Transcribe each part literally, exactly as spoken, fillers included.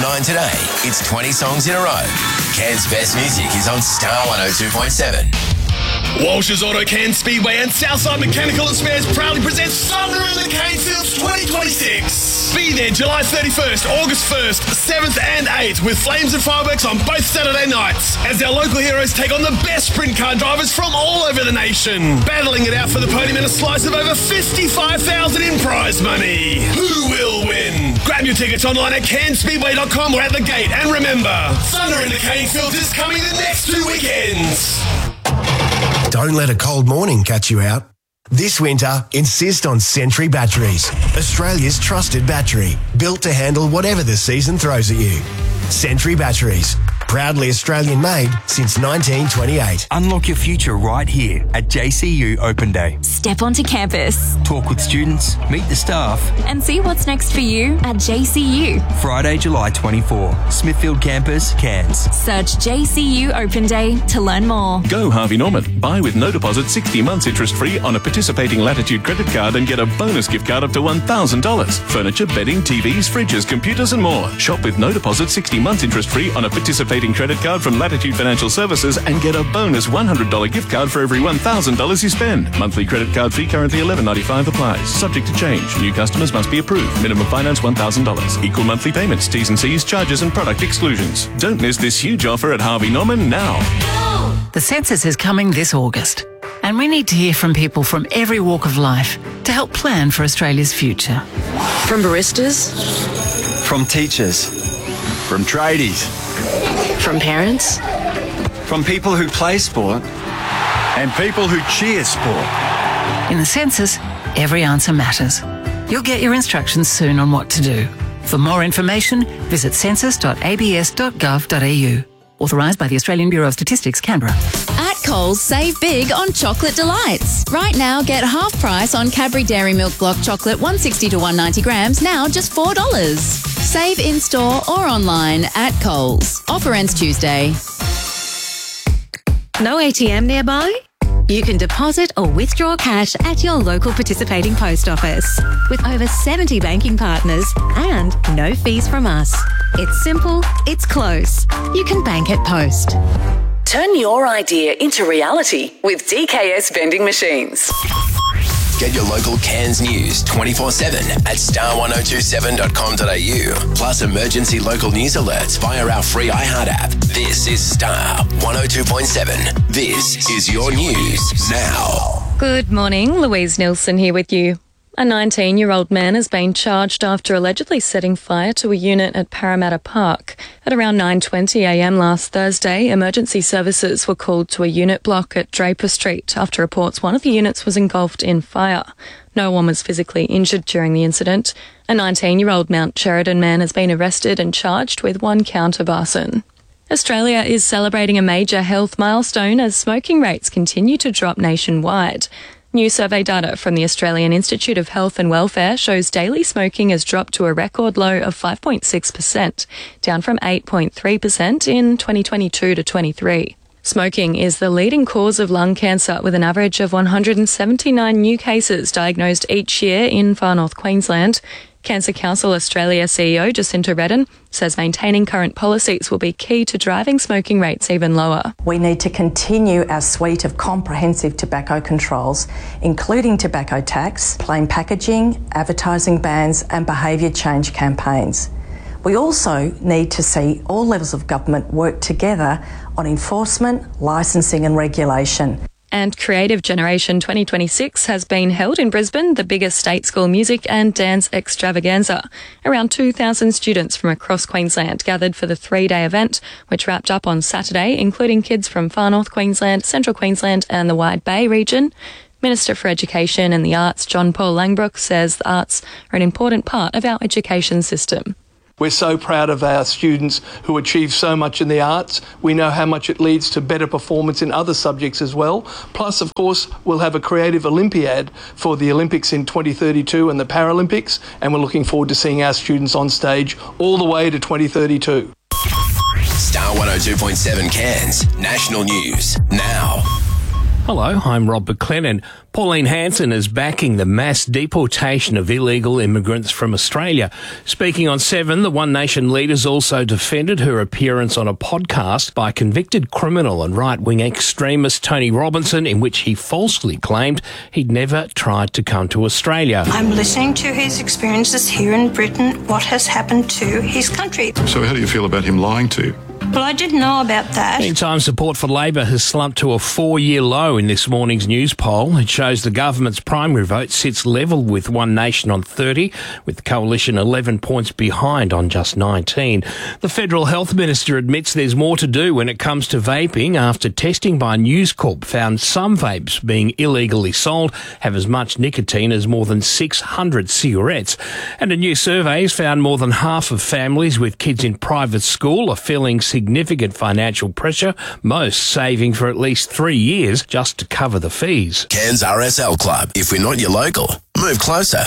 nine today, it's twenty songs in a row. Cairns' best music is on Star one oh two point seven. Walsh's Auto Cairns Speedway and Southside Mechanical and Spares proudly presents Thunder in the Canefields twenty twenty-six. Be there July thirty-first, August first, seventh and eighth with flames and fireworks on both Saturday nights as our local heroes take on the best sprint car drivers from all over the nation. Battling it out for the podium and a slice of over fifty-five thousand dollars in prize money. Who will win? Grab your tickets online at cairns speedway dot com or at the gate. And remember, Thunder in the Canefields is coming the next two weekends. Don't let a cold morning catch you out. This winter, insist on Sentry Batteries, Australia's trusted battery, built to handle whatever the season throws at you. Sentry Batteries, proudly Australian made since nineteen twenty-eight. Unlock your future right here at J C U Open Day. Step onto campus. Talk with students, meet the staff. And see what's next for you at J C U. Friday, July twenty-fourth, Smithfield Campus, Cairns. Search J C U Open Day to learn more. Go Harvey Norman. Buy with no deposit sixty months interest free on a participating Latitude credit card and get a bonus gift card up to one thousand dollars. Furniture, bedding, T Vs, fridges, computers and more. Shop with no deposit sixty months interest free on a participating credit card from Latitude Financial Services and get a bonus one hundred dollars gift card for every one thousand dollars you spend. Monthly credit card fee currently eleven ninety-five applies. Subject to change. New customers must be approved. Minimum finance one thousand dollars. Equal monthly payments. T's and C's, charges and product exclusions. Don't miss this huge offer at Harvey Norman now. The census is coming this August, and we need to hear from people from every walk of life to help plan for Australia's future. From baristas, from teachers, from tradies, from parents, from people who play sport, and people who cheer sport. In the census, every answer matters. You'll get your instructions soon on what to do. For more information, visit census dot a b s dot gov dot a u. Authorised by the Australian Bureau of Statistics, Canberra. At Coles, save big on chocolate delights. Right now, get half price on Cadbury Dairy Milk Block chocolate one sixty to one ninety grams, now just four dollars. Save in-store or online at Coles. Offer ends Tuesday. No A T M nearby? You can deposit or withdraw cash at your local participating post office with over seventy banking partners and no fees from us. It's simple, it's close. You can bank at Post. Turn your idea into reality with D K S Vending Machines. Get your local Cairns news twenty-four seven at star one oh two seven dot com dot a u. Plus emergency local news alerts via our free iHeart app. This is Star one oh two point seven. This is your news now. Good morning, Louise Nilsson here with you. A nineteen-year-old man has been charged after allegedly setting fire to a unit at Parramatta Park. At around nine twenty a m last Thursday, emergency services were called to a unit block at Draper Street after reports one of the units was engulfed in fire. No one was physically injured during the incident. A nineteen-year-old Mount Sheridan man has been arrested and charged with one count of arson. Australia is celebrating a major health milestone as smoking rates continue to drop nationwide. New survey data from the Australian Institute of Health and Welfare shows daily smoking has dropped to a record low of five point six percent, down from eight point three percent in twenty twenty-two to twenty-three. Smoking is the leading cause of lung cancer, with an average of one hundred seventy-nine new cases diagnosed each year in Far North Queensland. Cancer Council Australia C E O Jacinta Redden says maintaining current policies will be key to driving smoking rates even lower. We need to continue our suite of comprehensive tobacco controls, including tobacco tax, plain packaging, advertising bans and behaviour change campaigns. We also need to see all levels of government work together on enforcement, licensing and regulation. And Creative Generation twenty twenty-six has been held in Brisbane, the biggest state school music and dance extravaganza. Around two thousand students from across Queensland gathered for the three-day event, which wrapped up on Saturday, including kids from Far North Queensland, Central Queensland and the Wide Bay region. Minister for Education and the Arts, John Paul Langbroek, says the arts are an important part of our education system. We're so proud of our students who achieve so much in the arts. We know how much it leads to better performance in other subjects as well. Plus, of course, we'll have a creative Olympiad for the Olympics in twenty thirty-two and the Paralympics, and we're looking forward to seeing our students on stage all the way to twenty thirty-two. Star one oh two point seven Cairns, national news now. Hello, I'm Rob McLennan. Pauline Hanson is backing the mass deportation of illegal immigrants from Australia. Speaking on Seven, the One Nation leaders also defended her appearance on a podcast by convicted criminal and right-wing extremist Tony Robinson, in which he falsely claimed he'd never tried to come to Australia. I'm listening to his experiences here in Britain, what has happened to his country. So how do you feel about him lying to you? Well, I didn't know about that. Meantime, support for Labor has slumped to a four-year low in this morning's news poll. It shows the government's primary vote sits level with One Nation on thirty, with the Coalition eleven points behind on just nineteen. The Federal Health Minister admits there's more to do when it comes to vaping after testing by News Corp found some vapes being illegally sold have as much nicotine as more than six hundred cigarettes. And a new survey has found more than half of families with kids in private school are feeling significant financial pressure, most saving for at least three years just to cover the fees. Cairns R S L Club. If we're not your local, move closer.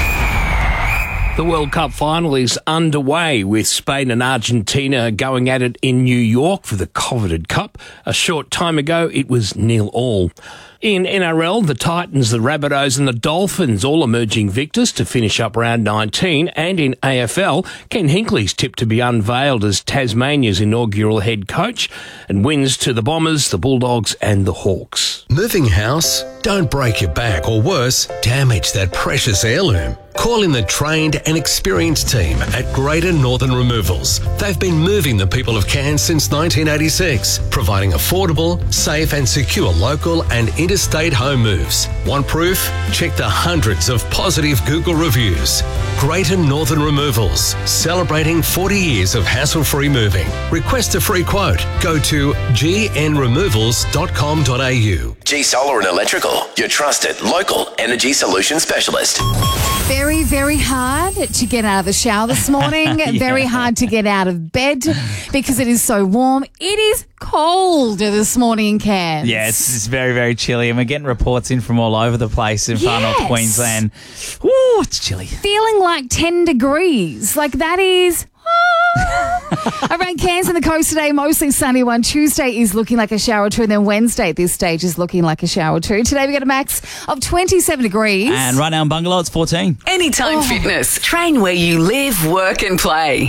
The World Cup final is underway, with Spain and Argentina going at it in New York for the coveted cup. A short time ago, it was nil all. In N R L, the Titans, the Rabbitohs and the Dolphins all emerging victors to finish up round nineteen. And in A F L, Ken Hinkley's tipped to be unveiled as Tasmania's inaugural head coach, and wins to the Bombers, the Bulldogs and the Hawks. Moving house? Don't break your back or worse, damage that precious heirloom. Call in the trained and experienced team at Greater Northern Removals. They've been moving the people of Cairns since nineteen eighty-six, providing affordable, safe and secure local and interstate home moves. Want proof? Check the hundreds of positive Google reviews. Greater Northern Removals, celebrating forty years of hassle-free moving. Request a free quote. Go to g n removals dot com dot a u. G Solar and Electrical, your trusted local energy solution specialist. Very, very hard to get out of the shower this morning. yeah. Very hard to get out of bed because it is so warm. It is cold this morning in Cairns. Yeah, it's, it's very, very chilly, and we're getting reports in from all over the place in far yes. north Queensland. Ooh, it's chilly. Feeling like ten degrees. Like that is... Around Cairns and the coast today, mostly sunny one. Tuesday is looking like a shower two, and then Wednesday at this stage is looking like a shower two. Today we got a max of twenty-seven degrees. And right now in Bungalow it's fourteen. Anytime oh. Fitness. Train where you live, work and play.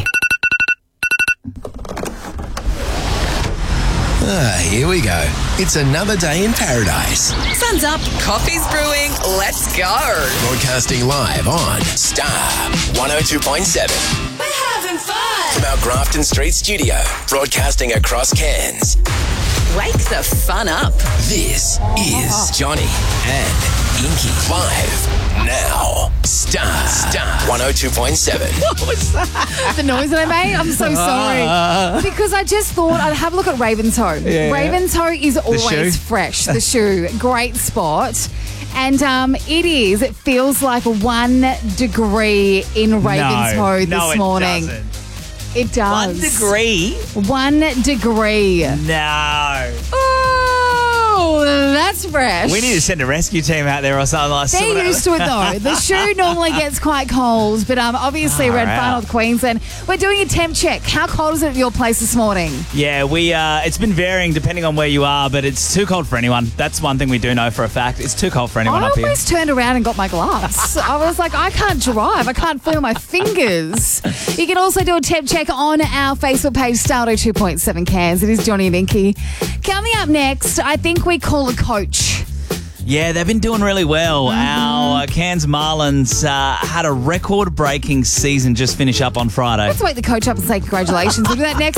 Ah, here we go. It's another day in paradise. Sun's up, coffee's brewing, let's go. Broadcasting live on Star one oh two point seven. We're having fun. From our Grafton Street studio, broadcasting across Cairns. Wake the fun up. This is Johnny and Inky live now. Star, Star one oh two point seven. What was that? The noise that I made? I'm so sorry. Because I just thought I'd have a look at Ravenshoe. Yeah, Ravenshoe yeah. is always fresh. The shoe. Great spot. And um, it is, it feels like one degree in Ravenshoe no, this no, it morning. Doesn't. It does. One degree? One degree. No. Oh, that's fresh. We need to send a rescue team out there or something like that. They're used to it though. The shoe normally gets quite cold, but um, obviously we're in far north Queensland. We're doing a temp check. How cold is it at your place this morning? Yeah, we. Uh, it's been varying depending on where you are, but it's too cold for anyone. That's one thing we do know for a fact. It's too cold for anyone I up here. I almost turned around and got my gloves. I was like, I can't drive. I can't feel my fingers. You can also do a temp check on our Facebook page, Star one oh two point seven Cairns. It is Johnny and Inky. Coming up next, I think we call a coach. Yeah, they've been doing really well. Mm-hmm. Our uh, Cairns Marlins uh, had a record-breaking season just finish up on Friday. Let's wake the coach up and say congratulations. We'll do that next.